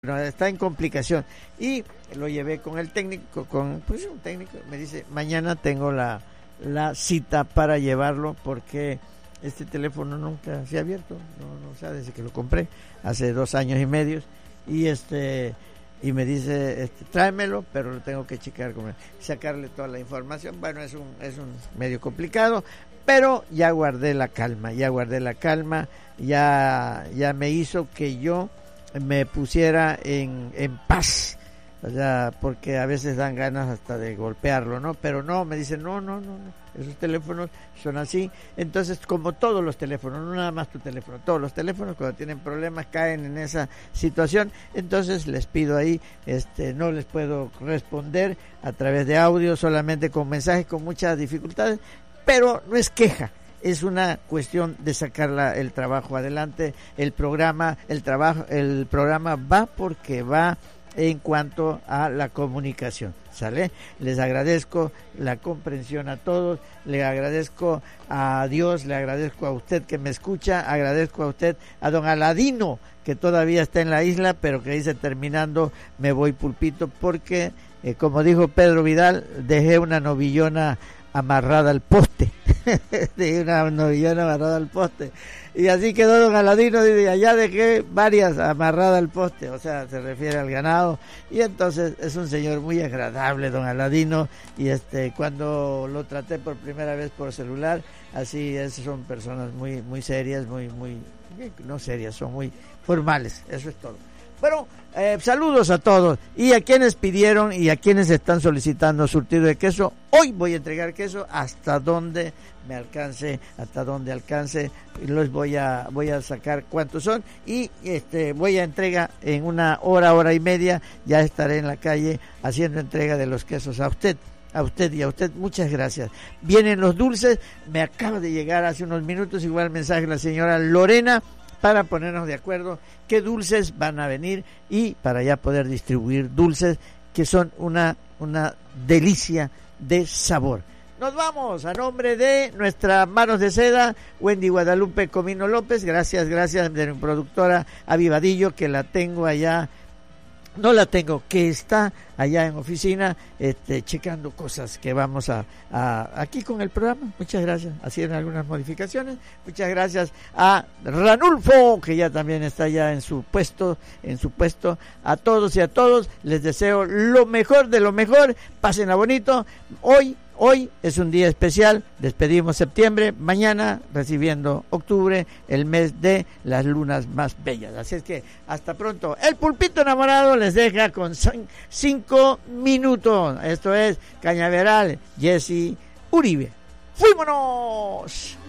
No, está en complicación y lo llevé con el técnico, un técnico, me dice, mañana tengo la cita para llevarlo porque este teléfono nunca se ha abierto, no, o sea, desde que lo compré hace 2 años y medio y me dice, tráemelo, pero lo tengo que checar con él, sacarle toda la información. Bueno, es un medio complicado, pero ya guardé la calma, ya me hizo que yo me pusiera en paz, o sea, porque a veces dan ganas hasta de golpearlo, ¿no? Pero no, me dicen, no, esos teléfonos son así. Entonces, como todos los teléfonos, no nada más tu teléfono, todos los teléfonos cuando tienen problemas caen en esa situación. Entonces les pido ahí, no les puedo responder a través de audio, solamente con mensajes, con muchas dificultades, pero no es queja. Es una cuestión de sacar el trabajo adelante. El programa va porque va en cuanto a la comunicación, ¿sale? Les agradezco la comprensión a todos, le agradezco a Dios, le agradezco a usted que me escucha, agradezco a usted, a don Aladino, que todavía está en la isla, pero que dice, terminando me voy pulpito, porque como dijo Pedro Vidal, dejé una novillona amarrada al poste. De una novillona amarrada al poste, y así quedó don Aladino, dice, allá dejé varias amarradas al poste, o sea, se refiere al ganado. Y entonces es un señor muy agradable, don Aladino, y cuando lo traté por primera vez por celular, así son personas muy muy serias, muy no serias, son muy formales, eso es todo. Bueno, saludos a todos y a quienes pidieron y a quienes están solicitando surtido de queso. Hoy voy a entregar queso hasta donde me alcance, y los voy a sacar cuántos son y voy a entrega en 1 hora y media. Ya estaré en la calle haciendo entrega de los quesos a usted y a usted, muchas gracias. Vienen los dulces, me acaba de llegar hace unos minutos igual mensaje la señora Lorena para ponernos de acuerdo qué dulces van a venir y para ya poder distribuir dulces que son una delicia de sabor. Nos vamos a nombre de nuestra Manos de Seda, Wendy Guadalupe Comino López, gracias de mi productora Avivadillo, que la tengo allá, que está allá en oficina, checando cosas que vamos a aquí con el programa. Muchas gracias, haciendo algunas modificaciones. Muchas gracias a Ranulfo, que ya también está allá en su puesto. A todos y a todos les deseo lo mejor de lo mejor. Pásenla bonito. Hoy es un día especial, despedimos septiembre, mañana recibiendo octubre, el mes de las lunas más bellas. Así es que hasta pronto. El pulpito enamorado les deja con 5 minutos. Esto es Cañaveral, Jesse Uribe. ¡Fuímonos!